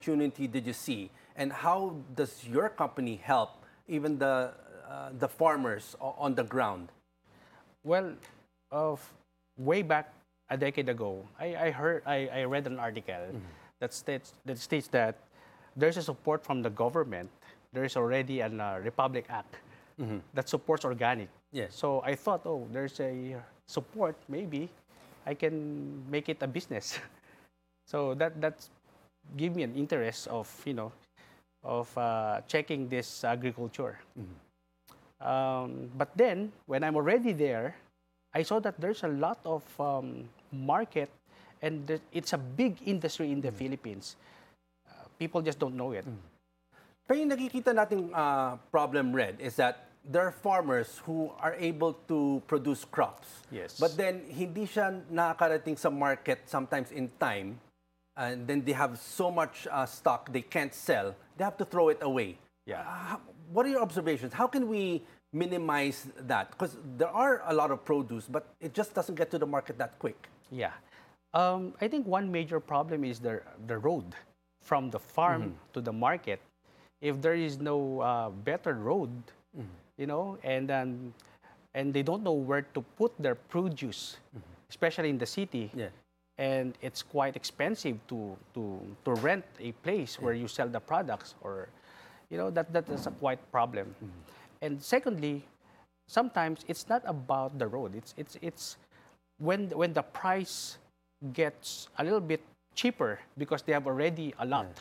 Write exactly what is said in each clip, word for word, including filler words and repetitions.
opportunity did you see, and how does your company help even the uh, the farmers o- on the ground? Well, of way back a decade ago, I, I heard I, I read an article that states that states that there's a support from the government. There is already an uh, Republic Act that supports organic. Yes. So I thought, oh, there's a support. Maybe I can make it a business. So that that's give me an interest of you know of uh, checking this agriculture. Um, but then, when I'm already there, I saw that there's a lot of um, market, and there- it's a big industry in the Philippines. Uh, people just don't know it. Pero yung nakikita nating uh, problem, Red, is that there are farmers who are able to produce crops. Yes. But then, hindi siya nakakarating sa market sometimes in time. And then they have so much uh, stock they can't sell. They have to throw it away. Yeah. Uh, what are your observations? How can we minimize that? Because there are a lot of produce, but it just doesn't get to the market that quick. Yeah. Um, I think one major problem is the, the road from the farm to the market. If there is no uh, better road, you know, and then and they don't know where to put their produce, especially in the city, Yeah. and it's quite expensive to to to rent a place where you sell the products, or you know that that is a quite problem. And secondly, sometimes it's not about the road. It's it's it's when when the price gets a little bit cheaper because they have already a lot.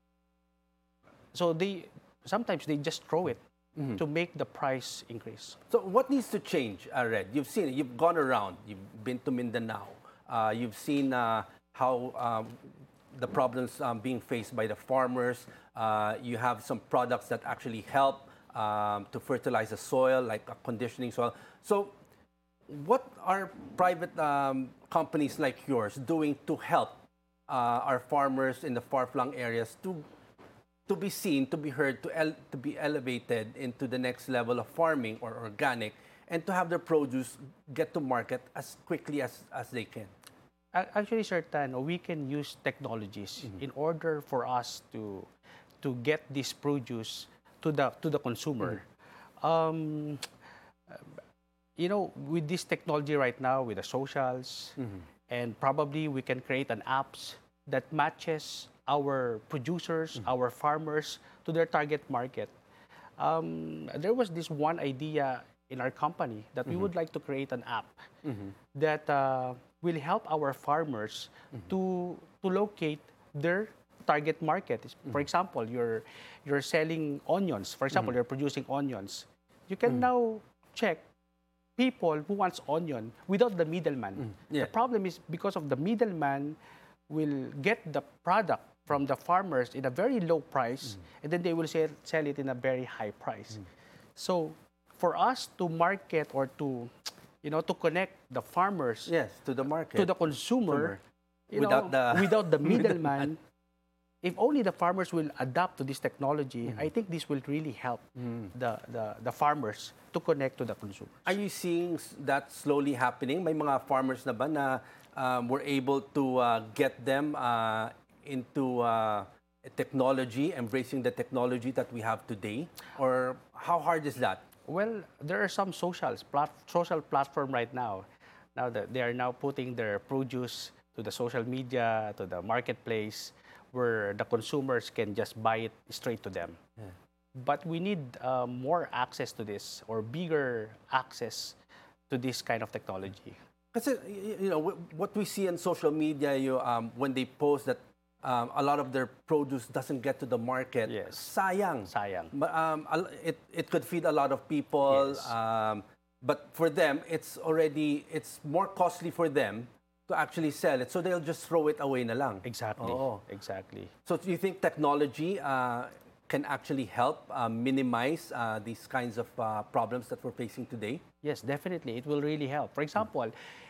So they sometimes they just throw it to make the price increase. So what needs to change, uh, Red? You've seen it. You've gone around. You've been to Mindanao. Uh, you've seen uh, how um, the problems um, being faced by the farmers. Uh, you have some products that actually help um, to fertilize the soil, like a conditioning soil. So what are private um, companies like yours doing to help uh, our farmers in the far-flung areas to to be seen, to be heard, to, el- to be elevated into the next level of farming or organic, and to have their produce get to market as quickly as, as they can? A- Actually, Sir Tan, we can use technologies in order for us to to get this produce to the to the consumer. Um, you know, with this technology right now, with the socials, and probably we can create an apps that matches our producers, our farmers to their target market. Um, there was this one idea in our company that we would like to create an app that uh, will help our farmers to to locate their target market. For example, you're you're selling onions. For example, you're producing onions. You can now check people who wants onion without the middleman. Yeah. The problem is because of the middleman will get the product from the farmers in a very low price, and then they will sell, sell it in a very high price. So for us to market or to, you know, to connect the farmers Yes, to the market. to the consumer, you Without know, the- without the middleman, if only the farmers will adapt to this technology, I think this will really help the, the, the farmers to connect to the consumer. Are you seeing s- that slowly happening? May mga farmers na ba na um, were able to uh, get them uh, into uh, technology, embracing the technology that we have today? Or how hard is that? Well, there are some socials, plat- social platform right now. Now that they are now putting their produce to the social media, to the marketplace, where the consumers can just buy it straight to them. But we need uh, more access to this, or bigger access to this kind of technology. Kasi, y- you know, wh- what we see on social media, you, um, when they post that um, a lot of their produce doesn't get to the market, Yes. sayang. Sayang. But, um, al- it, it could feed a lot of people. Yes. Um, but for them, it's already, it's more costly for them to actually sell it. So they'll just throw it away na lang. Exactly. Oo. Exactly. So do you think technology uh, can actually help uh, minimize uh, these kinds of uh, problems that we're facing today? Yes, definitely. It will really help. For example,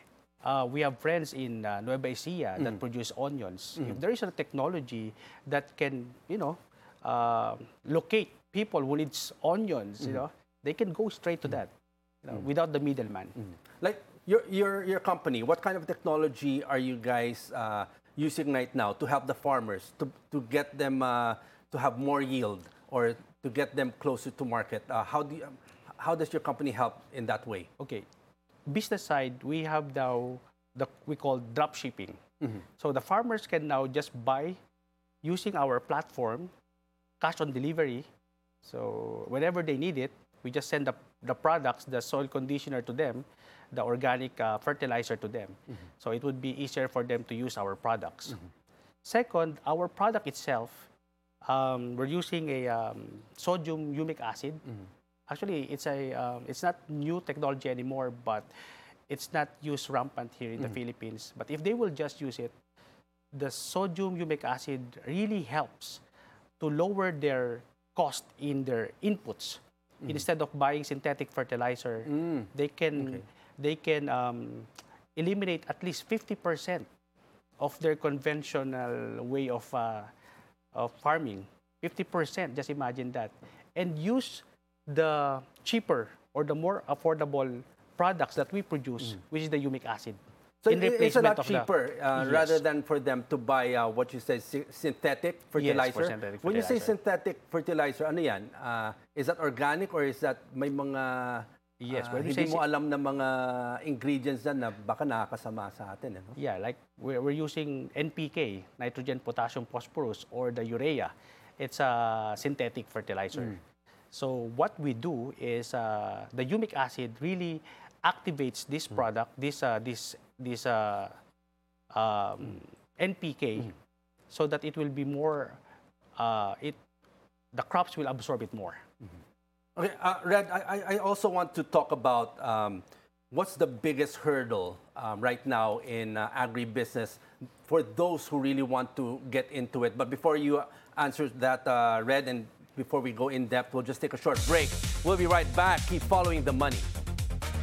uh, we have friends in uh, Nueva Ecija that produce onions. If there is a technology that can, you know, uh, locate people who needs onions, you know, they can go straight to that, you know, without the middleman. Like your, your, your company, what kind of technology are you guys uh, using right now to help the farmers to, to get them uh, to have more yield or to get them closer to market? Uh, how do you, how does your company help in that way? Okay, business side, we have now the we call drop shipping. Mm-hmm. So the farmers can now just buy using our platform, cash on delivery. So whenever they need it, we just send the, the products, the soil conditioner to them, the organic uh, fertilizer to them. Mm-hmm. So it would be easier for them to use our products. Mm-hmm. Second, our product itself, um, we're using a um, sodium humic acid. Mm-hmm. Actually, it's a um, it's not new technology anymore, but it's not used rampant here in mm-hmm. the Philippines. But if they will just use it, the sodium humic acid really helps to lower their cost in their inputs. Mm-hmm. Instead of buying synthetic fertilizer, mm. they can okay. they can um, eliminate at least fifty percent of their conventional way of uh, of farming. fifty percent, just imagine that, and use the cheaper or the more affordable products that we produce, mm. which is the humic acid. So it's a lot cheaper the, uh, yes. rather than for them to buy uh, what you say synthetic fertilizer. Yes, for synthetic when fertilizer. you say synthetic fertilizer, ano yan? Uh, is that organic or is that may mga yes, uh, hindi mo alam na mga ingredients na, na baka nakakasama sa atin? Ano? Yeah, like we're, we're using N P K, nitrogen, potassium, phosphorus, or the urea. It's a synthetic fertilizer. Mm. So what we do is uh, the humic acid really activates this mm. product, this uh, this this uh, um, mm. N P K, mm. so that it will be more. Uh, it the crops will absorb it more. Mm-hmm. Okay, uh, Red. I, I also want to talk about um, what's the biggest hurdle um, right now in uh, agribusiness for those who really want to get into it. But before you answer that, uh, Red, and before we go in depth, we'll just take a short break. We'll be right back. Keep following the money.